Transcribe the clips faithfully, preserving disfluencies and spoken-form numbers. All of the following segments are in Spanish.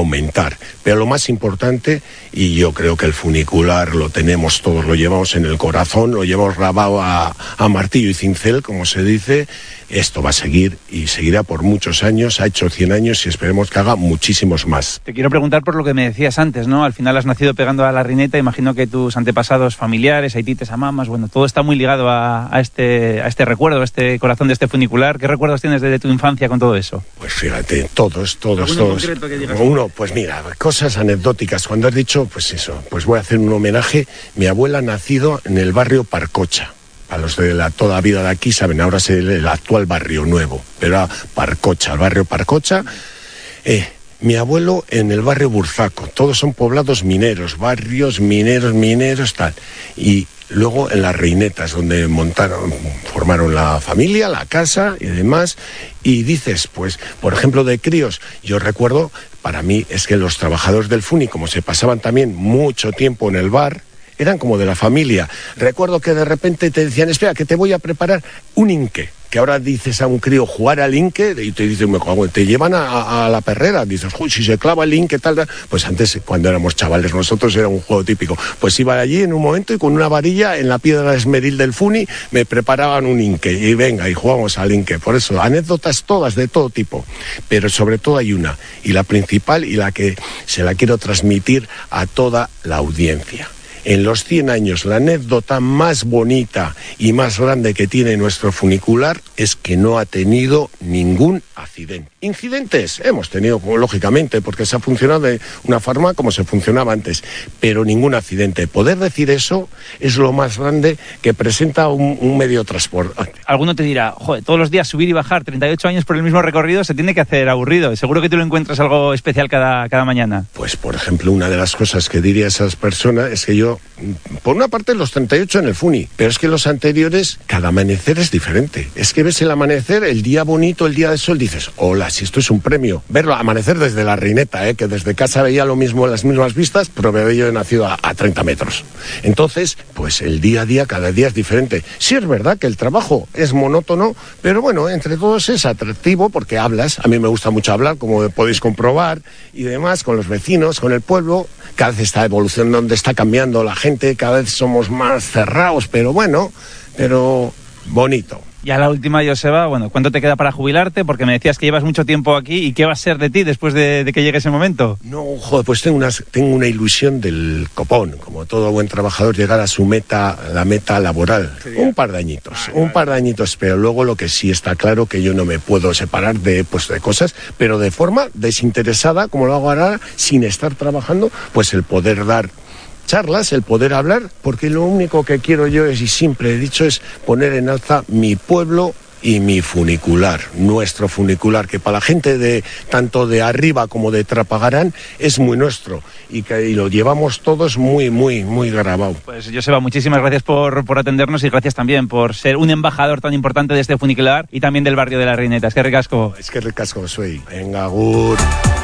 aumentar. Pero lo más importante, y yo creo que el funicular lo tenemos todos, lo llevamos en el corazón, lo llevamos grabado a, a martillo y cincel, como se dice. Esto va a seguir y seguirá por muchos años, ha hecho cien años y esperemos que haga muchísimos más. Te quiero preguntar por lo que me decías antes, ¿no? Al final has nacido pegando a la rineta, imagino que tus antepasados familiares, aitites, amamas, bueno, todo está muy ligado a, a, este, a este recuerdo, a este corazón de este funicular. ¿Qué recuerdos tienes desde tu infancia con todo eso? Pues fíjate, todos, todos, ¿Alguno todos. concreto que digas? Uno, pues mira, cosas anecdóticas. Cuando has dicho, pues eso, pues voy a hacer un homenaje. Mi abuela ha nacido en el barrio Parcocha. A los de la toda vida de aquí saben, ahora es el, el actual Barrio Nuevo, pero era Parcocha, el barrio Parcocha. Eh, mi abuelo en el barrio Burzaco, todos son poblados mineros, barrios mineros, mineros, tal. Y luego en las Reinetas, donde montaron, formaron la familia, la casa y demás. Y dices, pues, por ejemplo, de críos, yo recuerdo, para mí es que los trabajadores del Funi, como se pasaban también mucho tiempo en el bar, eran como de la familia. Recuerdo que de repente te decían, espera, que te voy a preparar un inque. Que ahora dices a un crío jugar al inque y te dicen, te llevan a, a la perrera. Dices, uy, si se clava el inque, tal, tal. Pues antes, cuando éramos chavales, nosotros era un juego típico. Pues iba allí en un momento y con una varilla en la piedra esmeril del Funi me preparaban un inque. Y venga, y jugamos al inque. Por eso, anécdotas todas de todo tipo. Pero sobre todo hay una, y la principal y la que se la quiero transmitir a toda la audiencia. En los cien años, la anécdota más bonita y más grande que tiene nuestro funicular es que no ha tenido ningún accidente. Incidentes hemos tenido, lógicamente, porque se ha funcionado de una forma como se funcionaba antes, pero ningún accidente. Poder decir eso es lo más grande que presenta un, un medio de transporte. Alguno te dirá, joder, todos los días subir y bajar treinta y ocho años por el mismo recorrido se tiene que hacer aburrido. Seguro que tú lo encuentras algo especial cada, cada mañana. Pues, por ejemplo, una de las cosas que diría a esas personas es que yo, por una parte, los treinta y ocho en el Funi, pero es que los anteriores, cada amanecer es diferente. Es que ves el amanecer, el día bonito, el día de sol, dices, hola, si esto es un premio. Verlo amanecer desde la Reineta, ¿eh? Que desde casa veía lo mismo, las mismas vistas, pero yo he nacido a, a treinta metros. Entonces, pues el día a día, cada día es diferente. Sí es verdad que el trabajo es monótono, pero bueno, entre todos es atractivo porque hablas. A mí me gusta mucho hablar, como podéis comprobar, y demás, con los vecinos, con el pueblo. Cada vez está evolucionando, está cambiando la gente, cada vez somos más cerrados, pero bueno, pero bonito. Y a la última, Joseba, bueno, ¿cuánto te queda para jubilarte? Porque me decías que llevas mucho tiempo aquí, ¿y qué va a ser de ti después de, de que llegue ese momento? No, joder, pues tengo, unas, tengo una ilusión del copón, como todo buen trabajador, llegar a su meta, la meta laboral. Sí, un par de añitos, ah, un par de añitos, pero luego lo que sí está claro que yo no me puedo separar de, pues, de cosas, pero de forma desinteresada, como lo hago ahora, sin estar trabajando, pues el poder dar charlas, el poder hablar, porque lo único que quiero yo es, y siempre he dicho, es poner en alza mi pueblo y mi funicular, nuestro funicular, que para la gente de tanto de arriba como de Trapagarán es muy nuestro y que y lo llevamos todos muy, muy, muy grabado. Pues Joseba, muchísimas gracias por, por atendernos y gracias también por ser un embajador tan importante de este funicular y también del barrio de la Reineta. Es que ricasco. Es que ricasco soy. Venga, agur.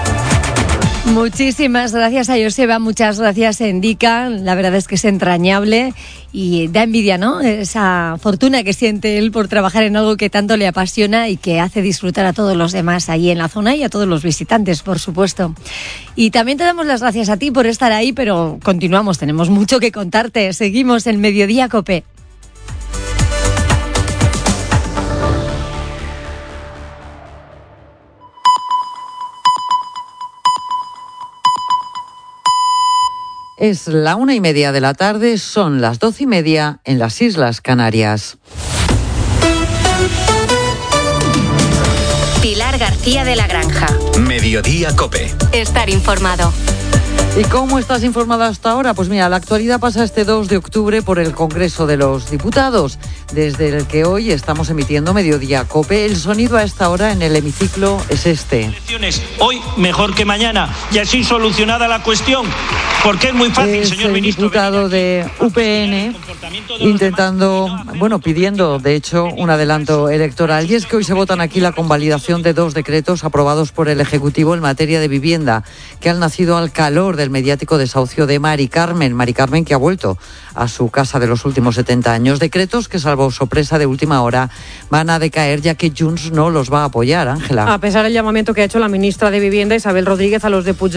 Muchísimas gracias a Joseba, muchas gracias a Endika, la verdad es que es entrañable y da envidia, ¿no? Esa fortuna que siente él por trabajar en algo que tanto le apasiona y que hace disfrutar a todos los demás allí en la zona y a todos los visitantes, por supuesto. Y también te damos las gracias a ti por estar ahí, pero continuamos, tenemos mucho que contarte, seguimos en Mediodía Cope. Es la una y media de la tarde, son las doce y media en las Islas Canarias. Pilar García de la Granja. Mediodía Cope. Estar informado. ¿Y cómo estás informado hasta ahora? Pues mira, la actualidad pasa este dos de octubre por el Congreso de los Diputados, desde el que hoy estamos emitiendo Mediodía Cope. El sonido a esta hora en el hemiciclo es este. Elecciones hoy mejor que mañana y así solucionada la cuestión, porque es muy fácil, es señor el ministro. Diputado de U P N intentando, bueno, pidiendo de hecho un adelanto electoral. Y es que hoy se votan aquí la convalidación de dos decretos aprobados por el Ejecutivo en materia de vivienda, que han nacido al calor del mediático desahucio de Mari Carmen. Mari Carmen, que ha vuelto a su casa de los últimos setenta años. Decretos que, salvo sorpresa de última hora, van a decaer, ya que Junts no los va a apoyar. Ángela. A pesar del llamamiento que ha hecho la ministra de Vivienda, Isabel Rodríguez, a los de Puigdemont